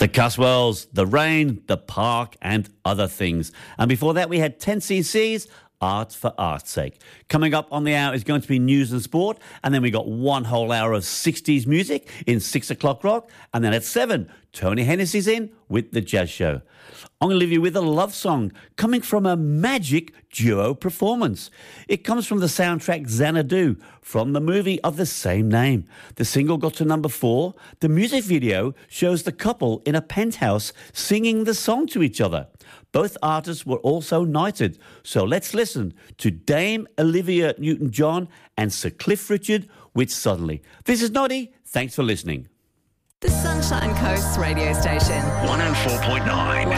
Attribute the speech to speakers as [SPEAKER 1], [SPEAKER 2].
[SPEAKER 1] The Caswells, The Rain, The Park, and other things. And before that, we had 10cc's Art for Art's Sake. Coming up on the hour is going to be news and sport, and then we got one whole hour of 60s music in 6 o'clock rock, and then at 7, Tony Hennessy's in with The Jazz Show. I'm going to leave you with a love song coming from a magic duo performance. It comes from the soundtrack Xanadu from the movie of the same name. The single got to number 4. The music video shows the couple in a penthouse singing the song to each other. Both artists were also knighted. So let's listen to Dame Olivia Newton-John and Sir Cliff Richard with Suddenly. This is Noddy. Thanks for listening.
[SPEAKER 2] The Sunshine Coast radio station.
[SPEAKER 3] 104.9.